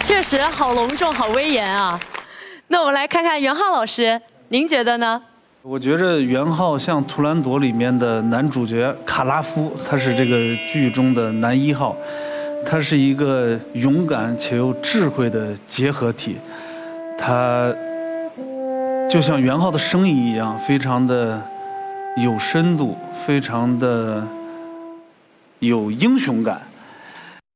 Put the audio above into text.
确实好隆重，好威严啊！那我们来看看元浩老师，您觉得呢？ 我觉着元浩像《图兰朵》里面的男主角卡拉夫，他是这个剧中的男一号，他是一个勇敢且又智慧的结合体，他就像元浩的声音一样，非常的有深度，非常的有英雄感。